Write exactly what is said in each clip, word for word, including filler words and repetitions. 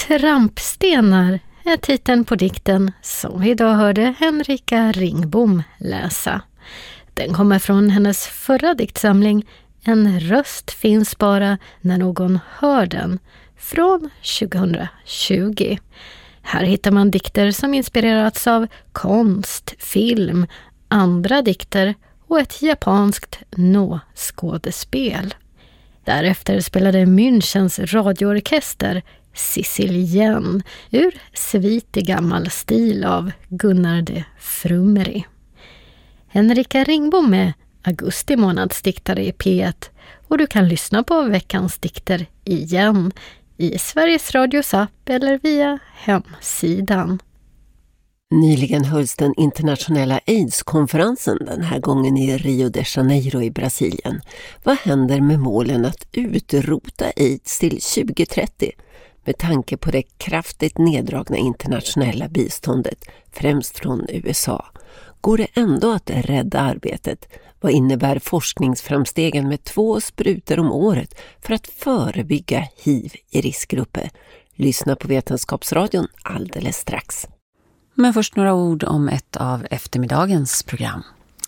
Trampstenar är titeln på dikten som vi idag hörde Henrika Ringbom läsa. Den kommer från hennes förra diktsamling En röst finns bara när någon hör den från tjugohundratjugo. Här hittar man dikter som inspirerats av konst, film, andra dikter och ett japanskt nå-skådespel. Därefter spelade Münchens radioorkester Sicilien ur svit i gammal stil av Gunnar de Frumeri. Henrika Ringbom är augusti månads diktare i P ett och du kan lyssna på veckans dikter igen i Sveriges Radios app eller via hemsidan. Nyligen hölls den internationella AIDS-konferensen, den här gången i Rio de Janeiro i Brasilien. Vad händer med målen att utrota AIDS till tjugo trettio? Med tanke på det kraftigt neddragna internationella biståndet, främst från U S A. Går det ändå att rädda arbetet? Vad innebär forskningsframstegen med två sprutor om året för att förebygga H I V i riskgrupper? Lyssna på Vetenskapsradion alldeles strax. Men först några ord om ett av eftermiddagens program.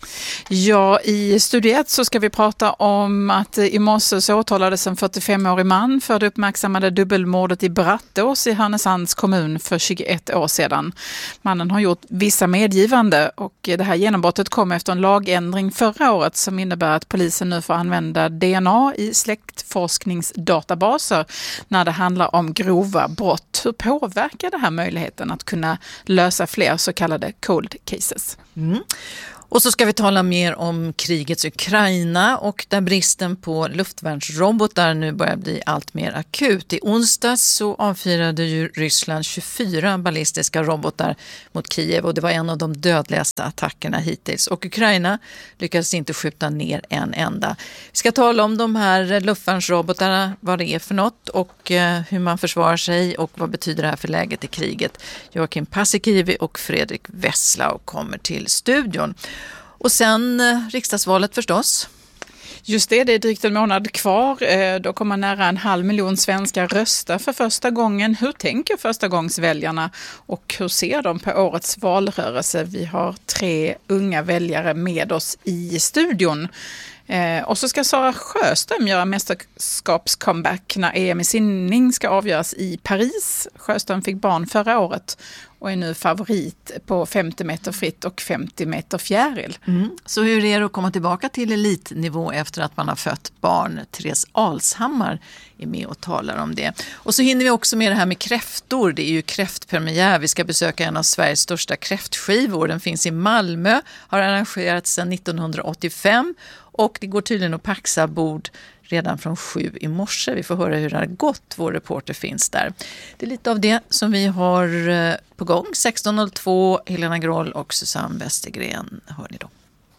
Ja, i Studio ett så ska vi prata om att i morse så åtalades en fyrtiofemårig man för det uppmärksammade dubbelmordet i Brattås i Härnösands kommun för tjugoett år sedan. Mannen har gjort vissa medgivande och det här genombrottet kom efter en lagändring förra året som innebär att polisen nu får använda D N A i släktforskningsdatabaser när det handlar om grova brott. Hur påverkar det här möjligheten att kunna lösa fler så kallade cold cases? Mm. Och så ska vi tala mer om krigets Ukraina och där bristen på luftvärnsrobotar nu börjar bli allt mer akut. I onsdags så avfyrade ju Ryssland tjugofyra ballistiska robotar mot Kiev och det var en av de dödligaste attackerna hittills. Och Ukraina lyckades inte skjuta ner en enda. Vi ska tala om de här luftvärnsrobotarna, vad det är för något och eh, hur man försvarar sig och vad betyder det här för läget i kriget. Joakim Paasikivi och Fredrik Wesslau kommer till studion. Och sen eh, riksdagsvalet förstås. Just det, det är drygt en månad kvar. Eh, då kommer nära en halv miljon svenskar rösta för första gången. Hur tänker förstagångsväljarna och hur ser de på årets valrörelse? Vi har tre unga väljare med oss i studion. Eh, och så ska Sara Sjöström göra mästerskapscomeback när E M i simning ska avgöras i Paris. Sjöström fick barn förra året och är nu favorit på femtio meter fritt och femtio meter fjäril. Mm. Så hur är det att komma tillbaka till elitnivå efter att man har fött barn? Therese Alshammar är med och talar om det. Och så hinner vi också med det här med kräftor. Det är ju kräftpremiär. Vi ska besöka en av Sveriges största kräftskivor. Den finns i Malmö, har arrangerats sedan nittonhundraåttiofem och det går tydligen att paxa bord redan från sju i morse. Vi får höra hur det har gått. Vår reporter finns där. Det är lite av det som vi har på gång. sexton noll två, Helena Groll och Susanne Westergren hör ni då.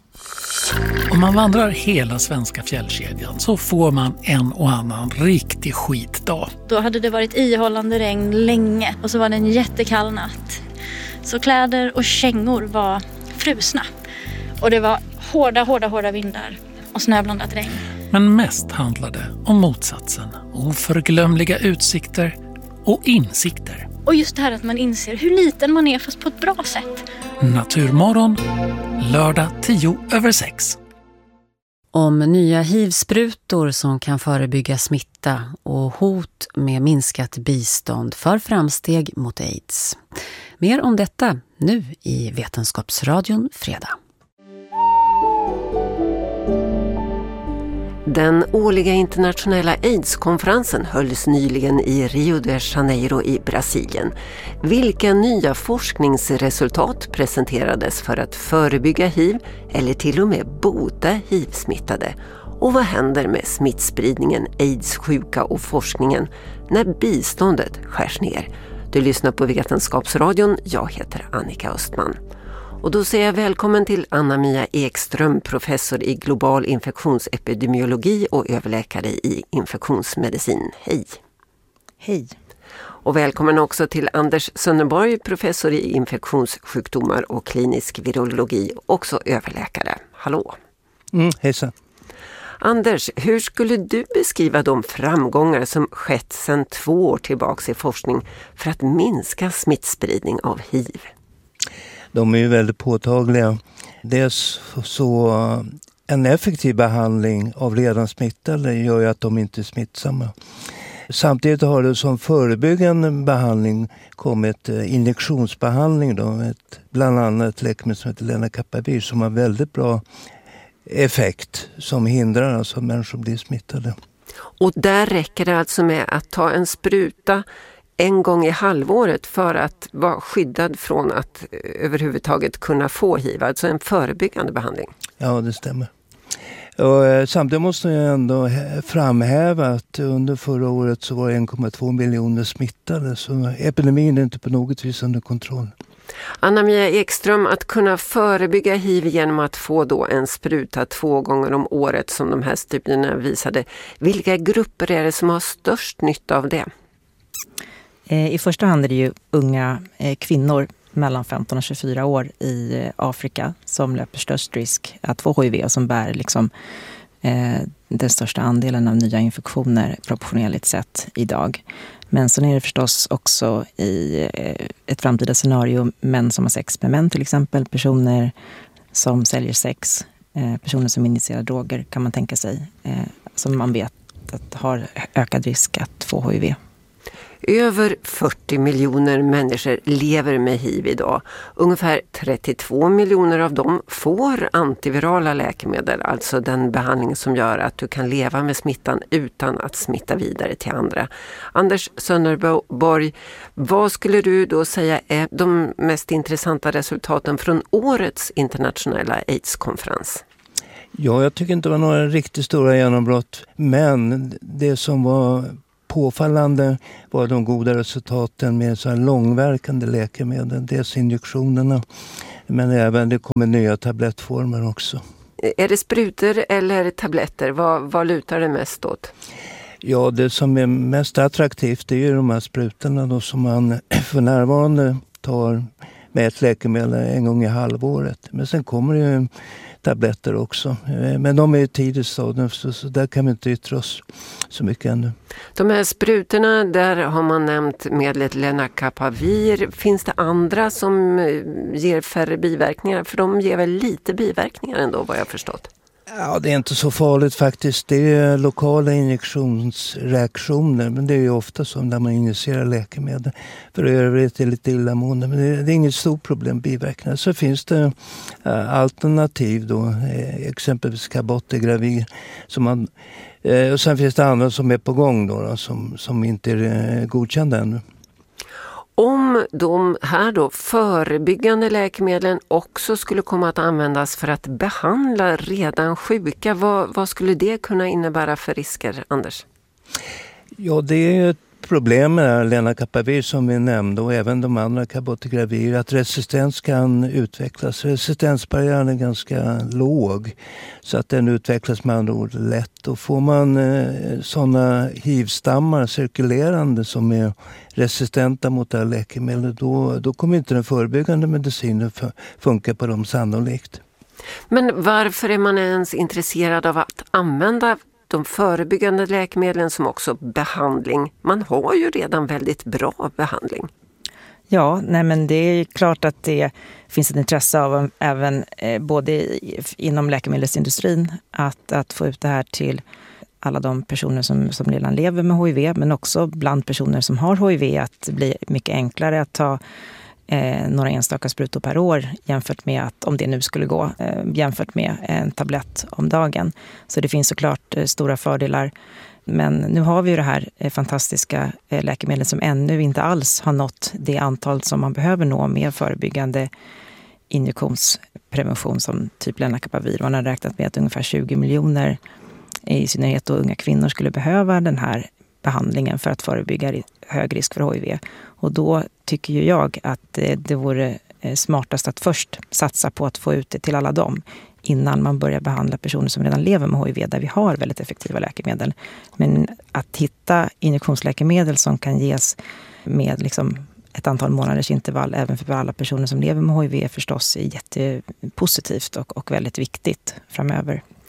Om man vandrar hela svenska fjällkedjan så får man en och annan riktig skitdag. Då hade det varit ihållande regn länge och så var det en jättekall natt. Så kläder och kängor var frusna. Och det var hårda, hårda, hårda vindar och snöblandat regn. Men mest handlade om motsatsen. Oförglömliga utsikter och insikter. Och just det här att man inser hur liten man är fast på ett bra sätt. Naturmorgon, lördag tio över sex. Om nya H I V-sprutor som kan förebygga smitta och hot med minskat bistånd för framsteg mot AIDS. Mer om detta nu i Vetenskapsradion fredag. Den årliga internationella AIDS-konferensen hölls nyligen i Rio de Janeiro i Brasilien. Vilka nya forskningsresultat presenterades för att förebygga H I V eller till och med bota H I V-smittade? Och vad händer med smittspridningen, AIDS-sjuka och forskningen när biståndet skärs ner? Du lyssnar på Vetenskapsradion, jag heter Annika Östman. Och då säger jag välkommen till Anna-Mia Ekström, professor i global infektionsepidemiologi och överläkare i infektionsmedicin. Hej! Hej! Och välkommen också till Anders Sönnerborg, professor i infektionssjukdomar och klinisk virologi, också överläkare. Hallå! Mm, hejsa! Anders, hur skulle du beskriva de framgångar som skett sedan två år tillbaka i forskning för att minska smittspridning av hiv? De är ju väldigt påtagliga. Dels så en effektiv behandling av redan smittade gör ju att de inte är smittsamma. Samtidigt har det som förebyggande behandling kommit injektionsbehandling då, ett, bland annat ett läkemedel som heter lenacapavir som har väldigt bra effekt som hindrar alltså människor blir smittade. Och där räcker det alltså med att ta en spruta en gång i halvåret för att vara skyddad från att överhuvudtaget kunna få hiv, alltså en förebyggande behandling. Ja, det stämmer. Och samtidigt måste jag ändå framhäva att under förra året så var det en komma två miljoner smittade, så epidemin är inte på något vis under kontroll. Anna-Mia Ekström, att kunna förebygga hiv genom att få då en spruta två gånger om året som de här studierna visade. Vilka grupper är det som har störst nytta av det? I första hand är det ju unga kvinnor mellan femton och tjugofyra år i Afrika som löper störst risk att få hiv och som bär liksom, eh, den största andelen av nya infektioner proportionellt sett idag. Men sen är det förstås också i eh, ett framtida scenario män som har sex med män till exempel, personer som säljer sex, eh, personer som injicerar droger kan man tänka sig, eh, som man vet att har ökad risk att få hiv. Över fyrtio miljoner människor lever med hiv idag. Ungefär trettiotvå miljoner av dem får antivirala läkemedel, alltså den behandling som gör att du kan leva med smittan utan att smitta vidare till andra. Anders Sönnerborg, vad skulle du då säga är de mest intressanta resultaten från årets internationella AIDS-konferens? Ja, jag tycker inte det var några riktigt stora genombrott, men det som var påfallande var de goda resultaten med så här långverkande läkemedel, dels injektionerna, men även det kommer nya tablettformer också. Är det sprutor eller tabletter? Vad, vad lutar det mest åt? Ja, det som är mest attraktivt är ju de här sprutorna då, som man för närvarande tar med ett läkemedel en gång i halvåret. Men sen kommer det ju tabletter också. Men de är i tidigt stadium, så där kan vi inte yttra oss så mycket ännu. De här sprutorna, där har man nämnt medlet lenacapavir. Finns det andra som ger färre biverkningar? För de ger väl lite biverkningar ändå, vad jag har förstått. Ja, det är inte så farligt faktiskt. Det är lokala injektionsreaktioner, men det är ju ofta som när man injicerar läkemedel. För övrigt är det lite illamående, men det är, det är inget stort problem, biverkningar. Så finns det äh, alternativ då, eh, exempelvis Cabotegravir. Som man, eh, och sen finns det andra som är på gång då, då som, som inte är eh, godkända ännu. Om de här då förebyggande läkemedlen också skulle komma att användas för att behandla redan sjuka, vad, vad skulle det kunna innebära för risker, Anders? Ja, det är ju ett problem med lenacapavir som vi nämnde och även de andra Cabotegravir, att resistens kan utvecklas. Resistensbarriären är ganska låg så att den utvecklas med andra ord lätt. Och får man eh, sådana hivstammar cirkulerande som är resistenta mot det här läkemedlet, då, då kommer inte den förebyggande medicinen funka på dem sannolikt. Men varför är man ens intresserad av att använda de förebyggande läkemedlen som också behandling? Man har ju redan väldigt bra behandling. Ja, nej men det är klart att det finns ett intresse av även eh, både i, inom läkemedelsindustrin att, att få ut det här till alla de personer som, som redan lever med H I V, men också bland personer som har H I V att det blir mycket enklare att ta eh, några enstaka sprutor per år jämfört med att, om det nu skulle gå, eh, jämfört med en tablett om dagen. Så det finns såklart eh, stora fördelar. Men nu har vi ju det här eh, fantastiska eh, läkemedlet som ännu inte alls har nått det antal som man behöver nå med förebyggande injektionsprevention som typ lenacapavir. Man har räknat med att ungefär tjugo miljoner i synnerhet då unga kvinnor skulle behöva den här behandlingen för att förebygga hög risk för H I V. Och då tycker ju jag att det vore smartast att först satsa på att få ut det till alla dem innan man börjar behandla personer som redan lever med H I V där vi har väldigt effektiva läkemedel. Men att hitta injektionsläkemedel som kan ges med liksom ett antal månaders intervall även för alla personer som lever med H I V förstås är jättepositivt och, och väldigt viktigt framöver.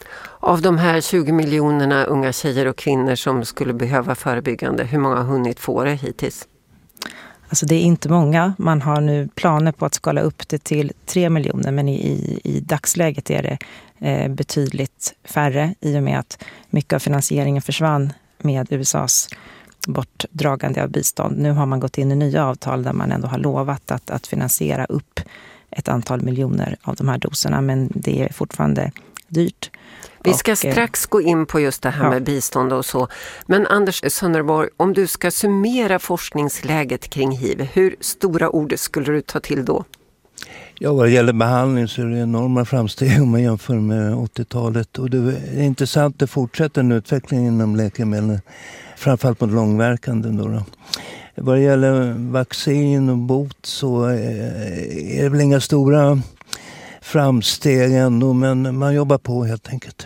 Av de här tjugo miljonerna unga tjejer och kvinnor som skulle behöva förebyggande, hur många har hunnit få det hittills? Alltså det är inte många. Man har nu planer på att skala upp det till tre miljoner, men i, i, i dagsläget är det eh, betydligt färre i och med att mycket av finansieringen försvann med U S A:s bortdragande av bistånd. Nu har man gått in i nya avtal där man ändå har lovat att, att finansiera upp ett antal miljoner av de här doserna, men det är fortfarande dyrt. Vi ska strax gå in på just det här ja. med bistånd och så. Men Anders Sönnerborg, om du ska summera forskningsläget kring hiv, hur stora ord skulle du ta till då? Ja, vad det gäller behandling så är det enorma framsteg om man jämför med åttiotalet. Och det är intressant att det fortsätter en utveckling inom läkemedel, framförallt mot långverkande då. då. Vad det gäller vaccin och bot så är det väl inga stora framsteg ändå, men man jobbar på helt enkelt.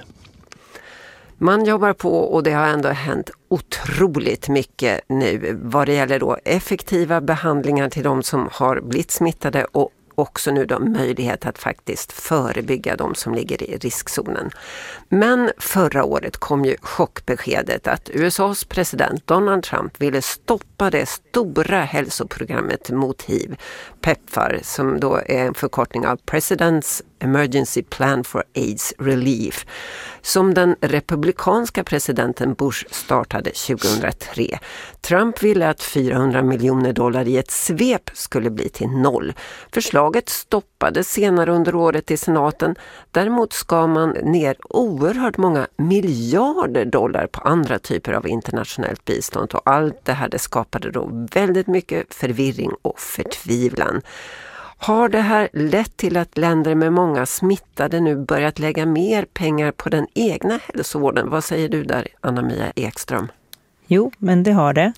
Man jobbar på och det har ändå hänt otroligt mycket nu vad det gäller då effektiva behandlingar till de som har blivit smittade och också nu då möjlighet att faktiskt förebygga de som ligger i riskzonen. Men förra året kom ju chockbeskedet att U S A:s president Donald Trump ville stoppa det stora hälsoprogrammet mot hiv, PEPFAR, som då är en förkortning av President's Emergency Plan for AIDS Relief, som den republikanska presidenten Bush startade tjugohundratre. Trump ville att fyrahundra miljoner dollar i ett svep skulle bli till noll. Förslaget stoppades senare under året i senaten. Däremot ska man ner oerhört många miljarder dollar på andra typer av internationellt bistånd, och allt det här det skapade då väldigt mycket förvirring och förtvivlan. Har det här lett till att länder med många smittade nu börjat lägga mer pengar på den egna hälsovården? Vad säger du där, Anna-Mia Ekström? Jo, men det har det.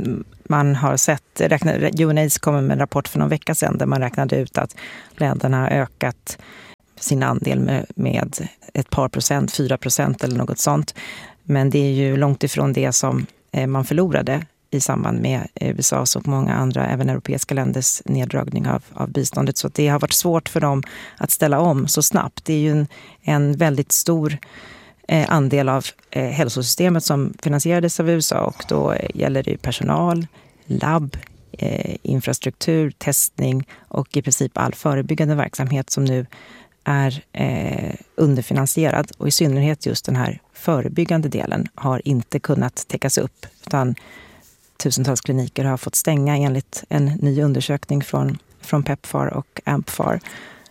Man har sett, räknade, UNAIDS kom med en rapport för någon vecka sedan där man räknade ut att länderna har ökat sin andel med, med ett par procent, fyra procent eller något sånt. Men det är ju långt ifrån det som man förlorade i samband med U S A:s och många andra, även europeiska länders neddragning av, av biståndet. Så det har varit svårt för dem att ställa om så snabbt. Det är ju en, en väldigt stor eh, andel av eh, hälsosystemet som finansierades av U S A, och då eh, gäller det personal, labb, eh, infrastruktur, testning och i princip all förebyggande verksamhet som nu är eh, underfinansierad. Och i synnerhet just den här förebyggande delen har inte kunnat täckas upp, utan tusentals kliniker har fått stänga enligt en ny undersökning från, från PEPFAR och AMPFAR.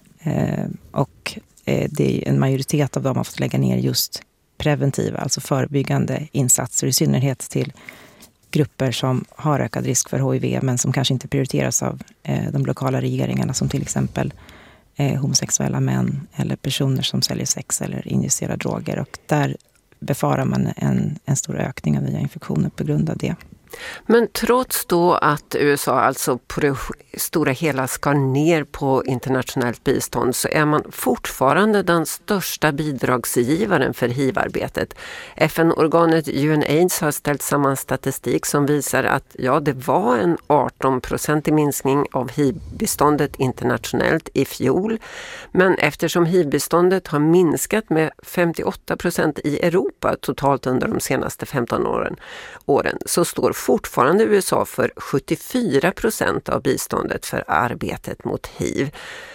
Eh, och eh, det är en majoritet av dem har fått lägga ner just preventiva, alltså förebyggande insatser, i synnerhet till grupper som har ökad risk för H I V men som kanske inte prioriteras av eh, de lokala regeringarna, som till exempel eh, homosexuella män eller personer som säljer sex eller injicerar droger. Och där befarar man en, en stor ökning av nya infektioner på grund av det. Men trots då att U S A alltså på det stora hela skar ner på internationellt bistånd, så är man fortfarande den största bidragsgivaren för hiv-arbetet. F N-organet UNAIDS har ställt samman statistik som visar att ja, det var en arton procentig minskning av hiv-biståndet internationellt i fjol. Men eftersom hiv-biståndet har minskat med femtioåtta procent i Europa totalt under de senaste femton åren, åren så står fortfarande U S A för sjuttiofyra procent av biståndet för arbetet mot hiv.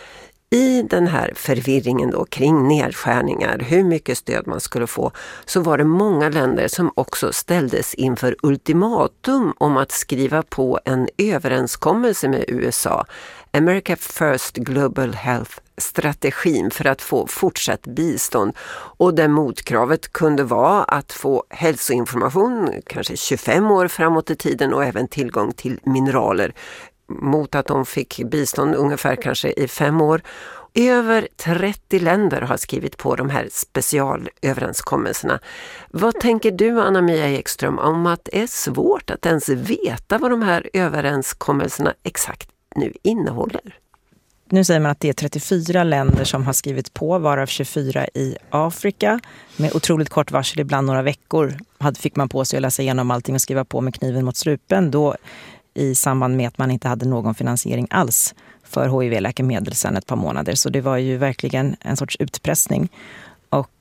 I den här förvirringen då kring nedskärningar, hur mycket stöd man skulle få, så var det många länder som också ställdes inför ultimatum om att skriva på en överenskommelse med U S A, America First Global Health-strategin, för att få fortsatt bistånd. Och det motkravet kunde vara att få hälsoinformation kanske tjugofem år framåt i tiden och även tillgång till mineraler, mot att de fick bistånd ungefär kanske i fem år. Över trettio länder har skrivit på de här specialöverenskommelserna. Vad tänker du, Anna-Mia Ekström, om att det är svårt att ens veta vad de här överenskommelserna exakt nu innehåller? Nu säger man att det är trettiofyra länder som har skrivit på, varav tjugofyra i Afrika. Med otroligt kort varsel, ibland några veckor, fick man på sig att läsa igenom allting och skriva på med kniven mot strupen. Då i samband med att man inte hade någon finansiering alls för H I V-läkemedel sedan ett par månader. Så det var ju verkligen en sorts utpressning. Och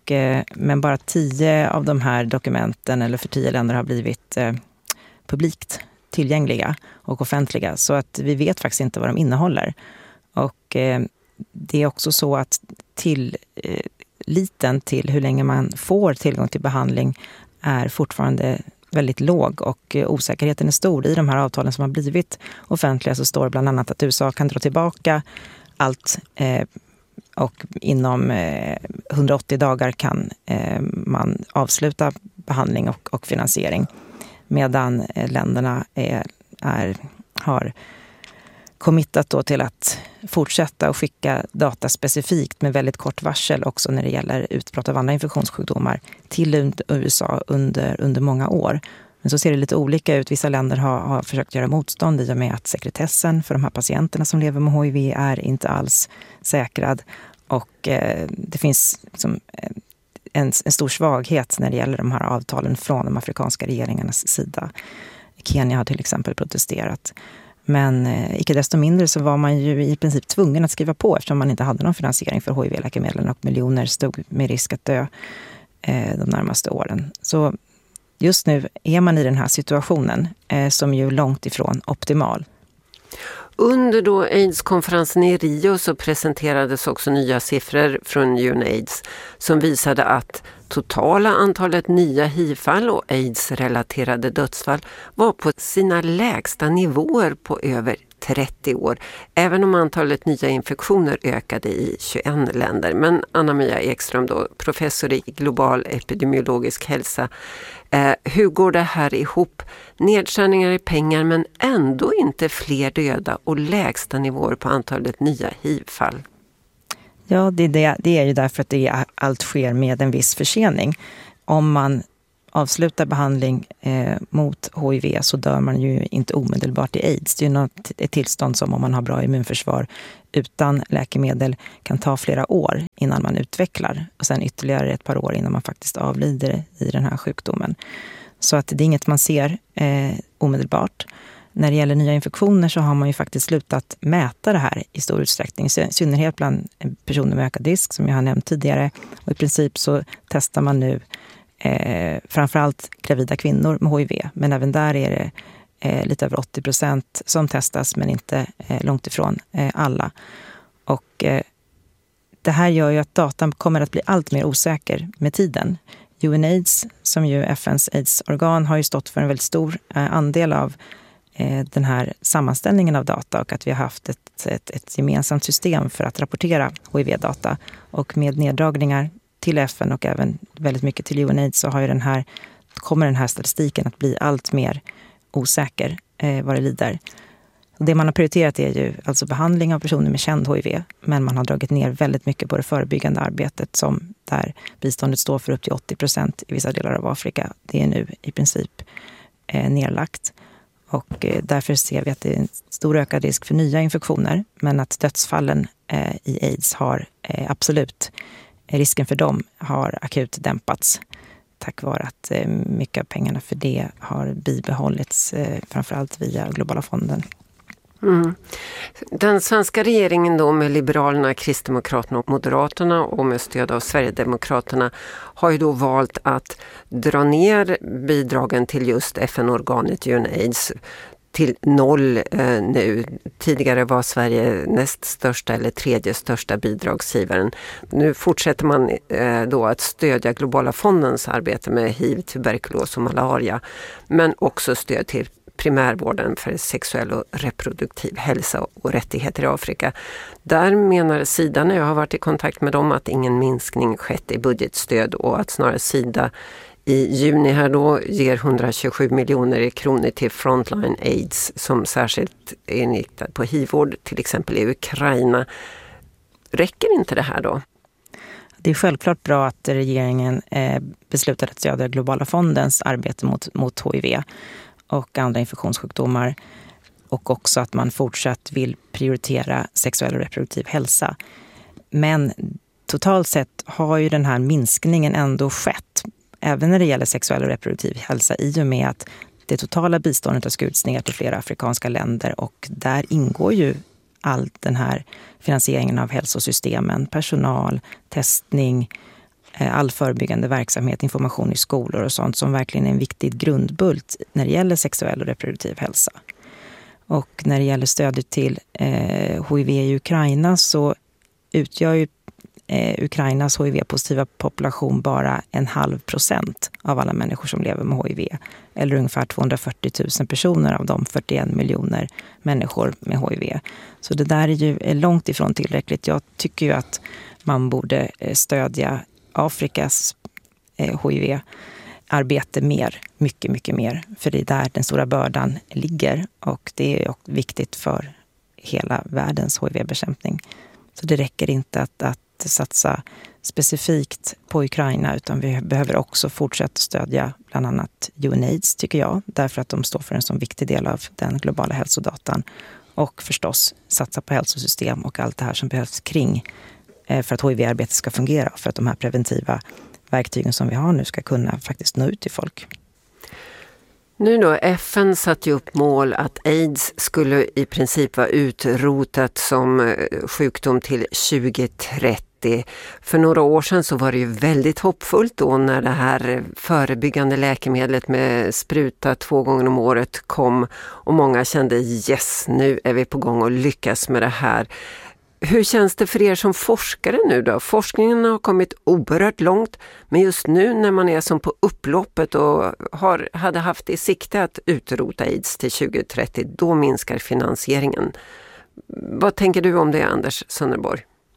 Och, eh, men bara tio av de här dokumenten, eller för tio länder, har blivit eh, publikt tillgängliga och offentliga. Så att vi vet faktiskt inte vad de innehåller. Och eh, det är också så att till, eh, liten till hur länge man får tillgång till behandling är fortfarande väldigt låg, och eh, osäkerheten är stor. I de här avtalen som har blivit offentliga så står det bland annat att U S A kan dra tillbaka allt eh, och inom eh, hundraåttio dagar kan eh, man avsluta behandling och, och finansiering. Medan eh, länderna är, är, har committat då till att fortsätta och skicka data specifikt med väldigt kort varsel också när det gäller utbrott av andra infektionssjukdomar till U S A under, under många år. Men så ser det lite olika ut. Vissa länder har, har försökt göra motstånd i och med att sekretessen för de här patienterna som lever med H I V är inte alls säkrad. Och eh, det finns liksom en, en stor svaghet när det gäller de här avtalen från de afrikanska regeringarnas sida. Kenya har till exempel protesterat. Men eh, icke desto mindre så var man ju i princip tvungen att skriva på eftersom man inte hade någon finansiering för H I V-läkemedlen och miljoner stod med risk att dö eh, de närmaste åren. Så just nu är man i den här situationen eh, som ju är långt ifrån optimal. Under då AIDS-konferensen i Rio så presenterades också nya siffror från UNAIDS som visade att totala antalet nya H I V-fall och AIDS-relaterade dödsfall var på sina lägsta nivåer på över trettio år. Även om antalet nya infektioner ökade i tjugoett länder. Men Anna-Mia Ekström, då, professor i global epidemiologisk hälsa. Eh, hur går det här ihop? Nedskärningar i pengar men ändå inte fler döda och lägsta nivåer på antalet nya H I V-fall. Ja, det är, det, det är ju därför att det är, allt sker med en viss försening. Om man avslutar behandling eh, mot H I V så dör man ju inte omedelbart i AIDS. Det är ju något, ett tillstånd som om man har bra immunförsvar utan läkemedel kan ta flera år innan man utvecklar. Och sen ytterligare ett par år innan man faktiskt avlider i den här sjukdomen. Så att det är inget man ser eh, omedelbart. När det gäller nya infektioner så har man ju faktiskt slutat mäta det här i stor utsträckning. I synnerhet bland personer med ökad risk som jag har nämnt tidigare. Och i princip så testar man nu eh, framförallt gravida kvinnor med H I V. Men även där är det eh, lite över åttio procent som testas men inte eh, långt ifrån eh, alla. Och eh, det här gör ju att datan kommer att bli allt mer osäker med tiden. UNAIDS, som ju F N:s AIDS-organ, har ju stått för en väldigt stor eh, andel av den här sammanställningen av data och att vi har haft ett, ett, ett gemensamt system för att rapportera H I V-data. Och med neddragningar till F N och även väldigt mycket till UNAIDS så har ju den här, kommer den här statistiken att bli allt mer osäker eh, vad det lider. Det man har prioriterat är ju alltså behandling av personer med känd H I V, men man har dragit ner väldigt mycket på det förebyggande arbetet som där biståndet står för upp till åttio procent i vissa delar av Afrika. Det är nu i princip eh, nedlagt. Och därför ser vi att det är en stor ökad risk för nya infektioner. Men att dödsfallen eh, i AIDS har eh, absolut, risken för dem har akut dämpats. Tack vare att eh, mycket av pengarna för det har bibehållits eh, framförallt via Globala fonden. Mm. Den svenska regeringen då med Liberalerna, Kristdemokraterna och Moderaterna och med stöd av Sverigedemokraterna har ju då valt att dra ner bidragen till just F N-organet UNAIDS till noll eh, nu. Tidigare var Sverige näst största eller tredje största bidragsgivaren. Nu fortsätter man eh, då att stödja Globala fondens arbete med H I V, tuberkulos och malaria, men också stöd till primärvården för sexuell och reproduktiv hälsa och rättigheter i Afrika. Där menar Sida, när jag har varit i kontakt med dem, att ingen minskning skett i budgetstöd och att snarare Sida i juni här då ger hundratjugosju miljoner kronor till Frontline AIDS som särskilt är inriktad på H I V-vård, till exempel i Ukraina. Räcker inte det här då? Det är självklart bra att regeringen eh, beslutade att stödja Globala fondens arbete mot, mot H I V och andra infektionssjukdomar, och också att man fortsatt vill prioritera sexuell och reproduktiv hälsa. Men totalt sett har ju den här minskningen ändå skett, även när det gäller sexuell och reproduktiv hälsa, i och med att det totala biståndet har skurits ner till flera afrikanska länder, och där ingår ju all den här finansieringen av hälsosystemen, personal, testning, all förebyggande verksamhet, information i skolor och sånt som verkligen är en viktig grundbult när det gäller sexuell och reproduktiv hälsa. Och när det gäller stödet till eh, H I V i Ukraina så utgör ju eh, Ukrainas H I V-positiva population bara en halv procent av alla människor som lever med H I V. Eller ungefär tvåhundrafyrtio tusen personer av de fyrtioen miljoner människor med H I V. Så det där är ju långt ifrån tillräckligt. Jag tycker ju att man borde stödja Afrikas eh, H I V-arbete mer, mycket, mycket mer. För det är där den stora bördan ligger och det är viktigt för hela världens H I V-bekämpning. Så det räcker inte att, att satsa specifikt på Ukraina utan vi behöver också fortsätta stödja bland annat UNAIDS tycker jag. Därför att de står för en så viktig del av den globala hälsodatan. Och förstås satsa på hälsosystem och allt det här som behövs kring för att H I V-arbetet ska fungera och för att de här preventiva verktygen som vi har nu ska kunna faktiskt nå ut till folk. Nu då, F N satte ju upp mål att AIDS skulle i princip vara utrotat som sjukdom till tjugo trettio. För några år sedan så var det ju väldigt hoppfullt då när det här förebyggande läkemedlet med spruta två gånger om året kom och många kände yes, nu är vi på gång att lyckas med det här. Hur känns det för er som forskare nu då? Forskningen har kommit oerhört långt, men just nu när man är som på upploppet och har, hade haft i sikte att utrota AIDS till tjugo trettio, då minskar finansieringen. Vad tänker du om det, Anders Sönnerborg?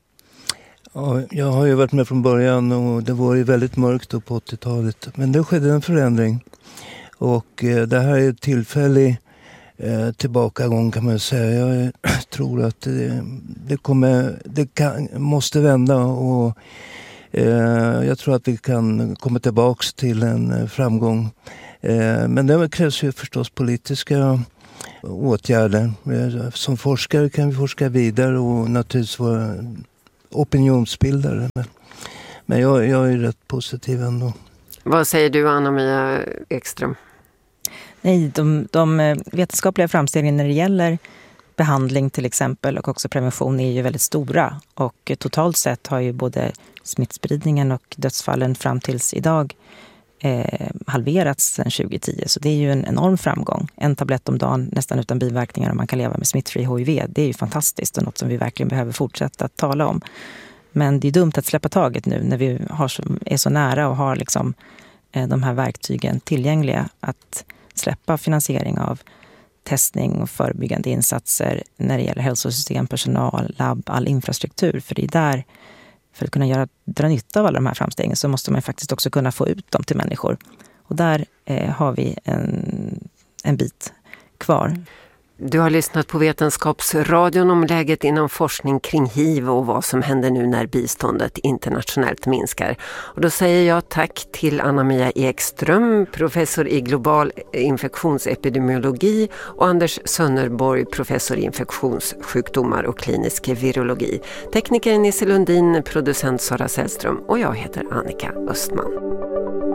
Ja, jag har ju varit med från början och det var ju väldigt mörkt då på åttiotalet. Men det skedde en förändring och eh, det här är tillfällig Eh, tillbakagång kan man säga. Jag tror att det, det, kommer, det kan, måste vända och eh, jag tror att vi kan komma tillbaks till en framgång. Eh, men det krävs ju förstås politiska åtgärder. Eh, som forskare kan vi forska vidare och naturligtvis vara opinionsbildare. Men, men jag, jag är rätt positiv ändå. Vad säger du, Anna-Mia Ekström? Nej, de, de vetenskapliga framstegen när det gäller behandling till exempel och också prevention är ju väldigt stora. Och totalt sett har ju både smittspridningen och dödsfallen fram tills idag eh, halverats sedan tjugo tio. Så det är ju en enorm framgång. En tablett om dagen nästan utan biverkningar och man kan leva med smittfri H I V. Det är ju fantastiskt och något som vi verkligen behöver fortsätta att tala om. Men det är dumt att släppa taget nu när vi har så, är så nära och har liksom, eh, de här verktygen tillgängliga att släppa finansiering av testning och förebyggande insatser när det gäller hälsosystem, personal, labb, all infrastruktur. För det är där, för att kunna göra, dra nytta av alla de här framstegen så måste man faktiskt också kunna få ut dem till människor. Och där eh, har vi en, en bit kvar. Du har lyssnat på Vetenskapsradion om läget inom forskning kring H I V och vad som händer nu när biståndet internationellt minskar. Och då säger jag tack till Anna-Mia Ekström, professor i global infektionsepidemiologi och Anders Sönnerborg, professor i infektionssjukdomar och klinisk virologi. Tekniker Nisse Lundin, producent Sara Sällström och jag heter Annika Östman.